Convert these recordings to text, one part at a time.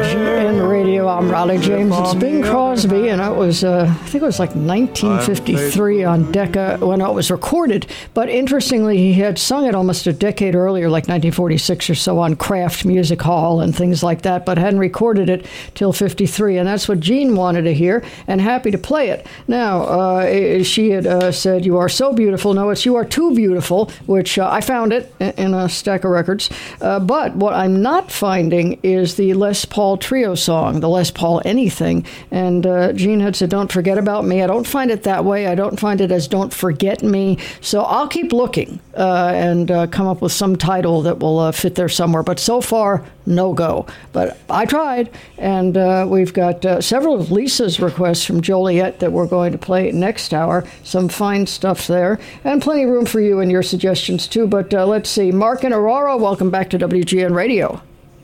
WGN Radio. I'm Riley James. It's Bing Crosby, and it was, I think it was like 1953 on Decca when it was recorded. But interestingly, he had sung it almost a decade earlier, like 1946 or so, on Kraft Music Hall and things like that, but hadn't recorded it till 53. And that's what Jean wanted to hear, and happy to play it. Now, she had said, "You are so beautiful." No, it's "You Are Too Beautiful," which I found it in a stack of records. But what I'm not finding is the Les Paul Trio song, the Les Paul Anything. And Gene had said, "Don't Forget About Me." I don't find it that way. I don't find it as "Don't Forget Me." So I'll keep looking and come up with some title that will fit there somewhere. But so far, no go. But I tried. And we've got several of Lisa's requests from Joliet that we're going to play next hour. Some fine stuff there. And plenty of room for you and your suggestions, too. But let's see. Mark and Aurora, welcome back to WGN Radio.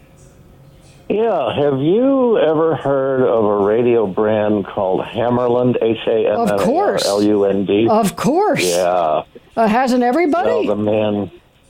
Yeah, have you ever heard of a radio brand called Hammarlund, Hammarlund? Of course. Yeah. Hasn't everybody? Well, the man,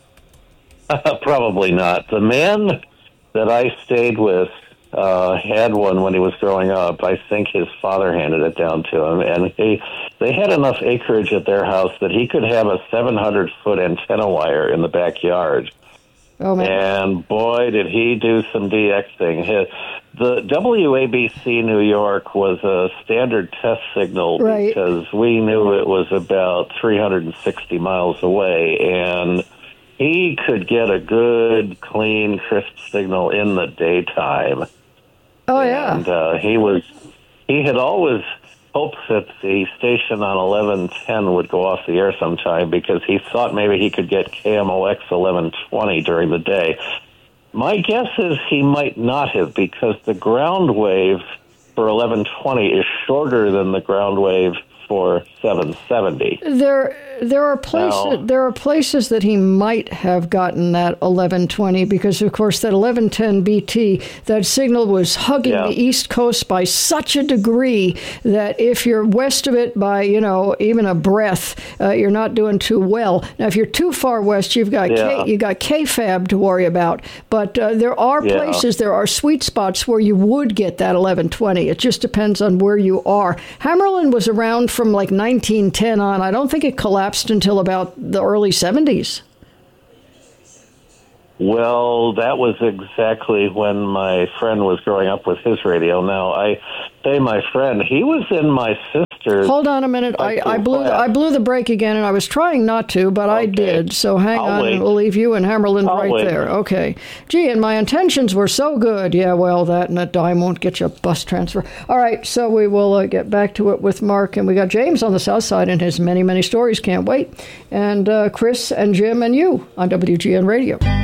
probably not. The man that I stayed with had one when he was growing up. I think his father handed it down to him, and they had enough acreage at their house that he could have a 700-foot antenna wire in the backyard. Oh, man. And boy, did he do some DXing. The WABC New York was a standard test signal because we knew it was about 360 miles away, and he could get a good, clean, crisp signal in the daytime. Oh, yeah. And he had always hoped that the station on 1110 would go off the air sometime because he thought maybe he could get KMOX 1120 during the day. My guess is he might not have, because the ground wave for 1120 is shorter than the ground wave for 770. There are places that he might have gotten that 1120 because, of course, that 1110 BT, that signal was hugging the East Coast by such a degree that if you're west of it by, even a breath, you're not doing too well. Now, if you're too far west, you've got KFAB to worry about. But there are places, there are sweet spots where you would get that 1120. It just depends on where you are. Hammarlund was around from like 1910 on. I don't think it collapsed until about the early 70s. Well, that was exactly when my friend was growing up with his radio. Now, I say my friend, he was in my sister's... Hold on a minute. I blew the break again, and I was trying not to, but I did. So hang on. Wait. We'll leave you and Hammarlund there. Okay. Gee, and my intentions were so good. Yeah, well, that and a dime won't get you a bus transfer. All right, so we will get back to it with Mark. And we got James on the South Side and his many, many stories. Can't wait. And Chris and Jim and you on WGN Radio.